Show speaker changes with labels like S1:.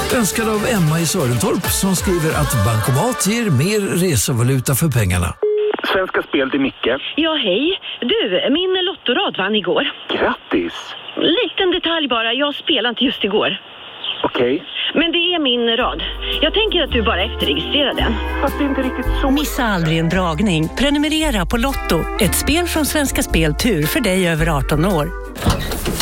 S1: Önskad av Emma i Sörentorp som skriver att bankomat ger mer resevaluta för pengarna.
S2: Svenska Spel till Micke.
S3: Ja, hej. Du, min lottorad vann igår.
S2: Grattis!
S3: Liten detalj bara, jag spelade inte just igår.
S2: Okej.
S3: Men det är min rad. Jag tänker att du bara efterregistrerar den.
S2: Fast det är inte riktigt så.
S4: Missa aldrig en dragning. Prenumerera på Lotto. Ett spel från Svenska Spel Tur för dig över 18 år.